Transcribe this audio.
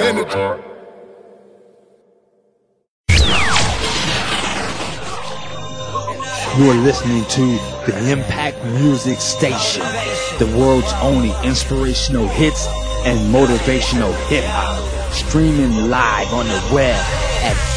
energy. You're listening to the Impact Music Station, the world's only inspirational hits and motivational hip-hop, streaming live on the web at